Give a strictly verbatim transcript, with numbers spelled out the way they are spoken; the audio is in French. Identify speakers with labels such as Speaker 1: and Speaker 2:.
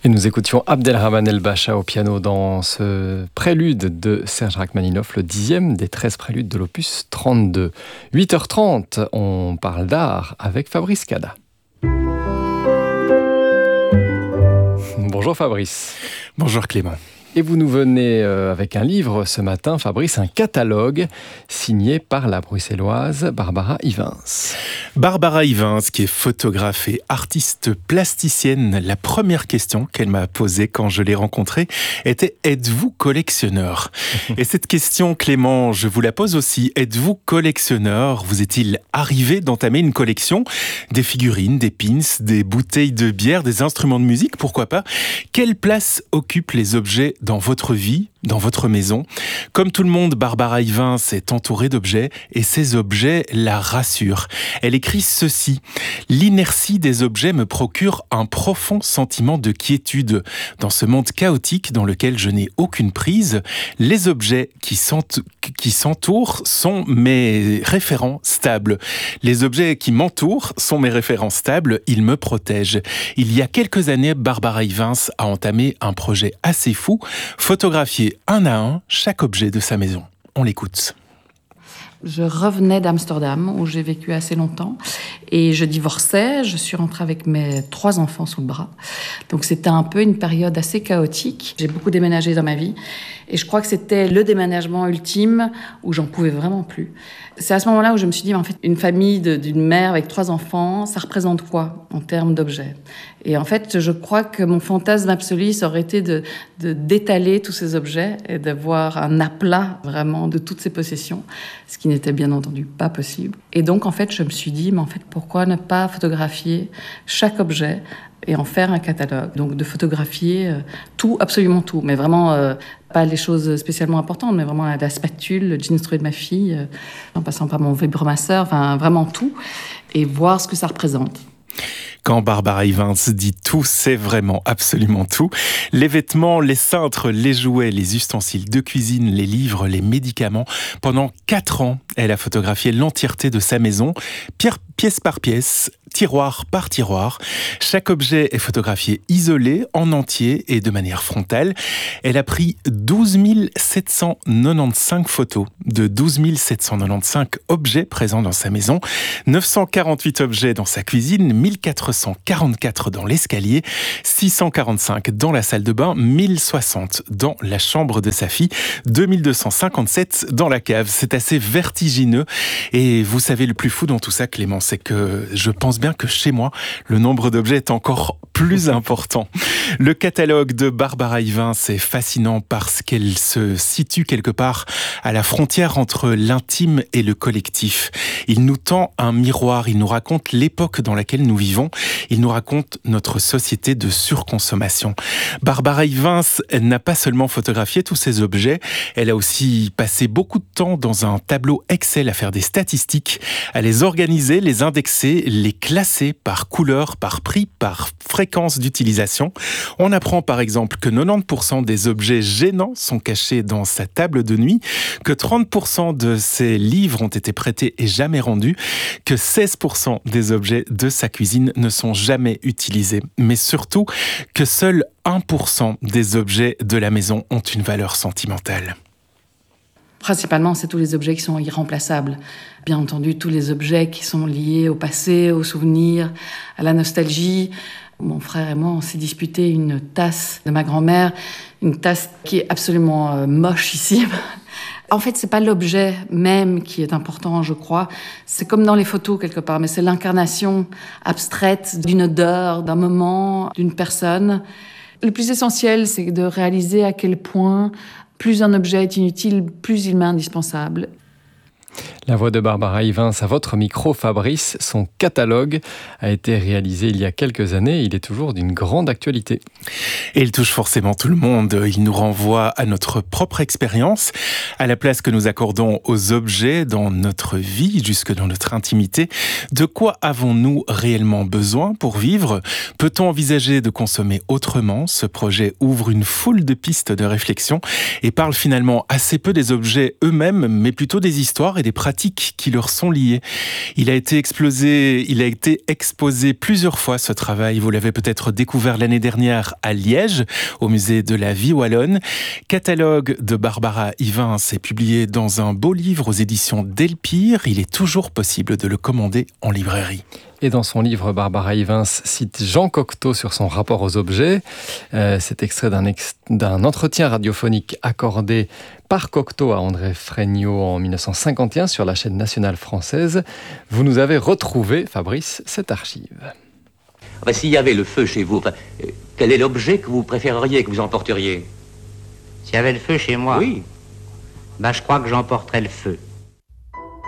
Speaker 1: Et nous écoutions Abdelrahman El-Bacha au piano dans ce prélude de Serge Rachmaninoff, le dixième des treize préludes de l'opus trente-deux. huit heures trente, on parle d'art avec Fabrice Cada. Bonjour Fabrice.
Speaker 2: Bonjour Clément.
Speaker 1: Et vous nous venez avec un livre ce matin, Fabrice, un catalogue signé par la bruxelloise Barbara Ivens.
Speaker 2: Barbara Ivens, qui est photographe et artiste plasticienne, la première question qu'elle m'a posée quand je l'ai rencontrée était « Êtes-vous collectionneur ?» Et cette question, Clément, je vous la pose aussi. Êtes-vous collectionneur ? Vous est-il arrivé d'entamer une collection ? Des figurines, des pins, des bouteilles de bière, des instruments de musique, pourquoi pas ? Quelle place occupent les objets dans votre vie, dans votre maison? Comme tout le monde, Barbara Ivens est entourée d'objets et ces objets la rassurent. Elle écrit ceci: « L'inertie des objets me procure un profond sentiment de quiétude. Dans ce monde chaotique dans lequel je n'ai aucune prise, les objets qui s'entourent sont mes référents stables. Les objets qui m'entourent sont mes référents stables, ils me protègent. » Il y a quelques années, Barbara Ivens a entamé un projet assez fou, photographier un à un chaque objet de sa maison. On l'écoute.
Speaker 3: Je revenais d'Amsterdam, où j'ai vécu assez longtemps, et je divorçais. Je suis rentrée avec mes trois enfants sous le bras. Donc c'était un peu une période assez chaotique. J'ai beaucoup déménagé dans ma vie, et je crois que c'était le déménagement ultime où j'en pouvais vraiment plus. C'est à ce moment-là où je me suis dit, en fait, une famille de, d'une mère avec trois enfants, ça représente quoi en termes d'objets ? Et en fait, je crois que mon fantasme absolu, ça aurait été de, de d'étaler tous ces objets et d'avoir un aplat vraiment de toutes ces possessions, ce qui n'était bien entendu pas possible. Et donc, en fait, je me suis dit, mais en fait, pourquoi ne pas photographier chaque objet et en faire un catalogue. Donc de photographier euh, tout, absolument tout, mais vraiment euh, pas les choses spécialement importantes, mais vraiment la, la spatule, le jeans troué de ma fille, euh, en passant par mon vibromasseur, enfin vraiment tout, et voir ce que ça représente.
Speaker 2: Quand Barbara Ivens dit tout, c'est vraiment absolument tout. Les vêtements, les cintres, les jouets, les ustensiles de cuisine, les livres, les médicaments. Pendant quatre ans, elle a photographié l'entièreté de sa maison, pierre, pièce par pièce, tiroir par tiroir. Chaque objet est photographié isolé, en entier et de manière frontale. Elle a pris douze mille sept cent quatre-vingt-quinze photos de douze mille sept cent quatre-vingt-quinze objets présents dans sa maison, neuf cent quarante-huit objets dans sa cuisine, mille quatre cent quarante-quatre dans l'escalier, six cent quarante-cinq dans la salle de bain, mille soixante dans la chambre de sa fille, deux mille deux cent cinquante-sept dans la cave. C'est assez vertigineux. Et vous savez, le plus fou dans tout ça, Clément, c'est que je pense bien que chez moi, le nombre d'objets est encore plus important. Le catalogue de Barbara Ivens est fascinant parce qu'elle se situe quelque part à la frontière entre l'intime et le collectif. Il nous tend un miroir, il nous raconte l'époque dans laquelle nous vivons, il nous raconte notre société de surconsommation. Barbara Ivens n'a pas seulement photographié tous ces objets, elle a aussi passé beaucoup de temps dans un tableau Excel à faire des statistiques, à les organiser, les indexer, les classer par couleur, par prix, par fréquence d'utilisation. On apprend par exemple que quatre-vingt-dix pour cent des objets gênants sont cachés dans sa table de nuit, que trente pour cent de ses livres ont été prêtés et jamais rendus, que seize pour cent des objets de sa cuisine ne sont jamais utilisés, mais surtout que seul un pour cent des objets de la maison ont une valeur sentimentale.
Speaker 3: Principalement, c'est tous les objets qui sont irremplaçables. Bien entendu, tous les objets qui sont liés au passé, aux souvenirs, à la nostalgie. Mon frère et moi, on s'est disputé une tasse de ma grand-mère, une tasse qui est absolument euh, mochissime. En fait, c'est pas l'objet même qui est important, je crois. C'est comme dans les photos, quelque part, mais c'est l'incarnation abstraite d'une odeur, d'un moment, d'une personne. Le plus essentiel, c'est de réaliser à quel point plus un objet est inutile, plus il m'est indispensable.
Speaker 1: La voix de Barbara Ivens à votre micro, Fabrice. Son catalogue a été réalisé il y a quelques années. Il est toujours d'une grande actualité.
Speaker 2: Et il touche forcément tout le monde. Il nous renvoie à notre propre expérience, à la place que nous accordons aux objets dans notre vie, jusque dans notre intimité. De quoi avons-nous réellement besoin pour vivre ? Peut-on envisager de consommer autrement ? Ce projet ouvre une foule de pistes de réflexion et parle finalement assez peu des objets eux-mêmes, mais plutôt des histoires et des pratiques qui leur sont liées. Il a été explosé, il a été exposé plusieurs fois, ce travail. Vous l'avez peut-être découvert l'année dernière à Liège, au musée de la vie wallonne. Catalogue de Barbara Ivens est publié dans un beau livre aux éditions Delpire. Il est toujours possible de le commander en librairie.
Speaker 1: Et dans son livre, Barbara Ivens cite Jean Cocteau sur son rapport aux objets. Euh, c'est extrait d'un, ex- d'un entretien radiophonique accordé par Cocteau à André Fréniaud en dix-neuf cent cinquante et un sur la chaîne nationale française. Vous nous avez retrouvé, Fabrice, cette archive.
Speaker 4: Enfin, s'il y avait le feu chez vous, enfin, euh, quel est l'objet que vous préféreriez, que vous emporteriez?
Speaker 5: S'il y avait le feu chez moi,
Speaker 4: Oui.
Speaker 5: ben, je crois que j'emporterais le feu.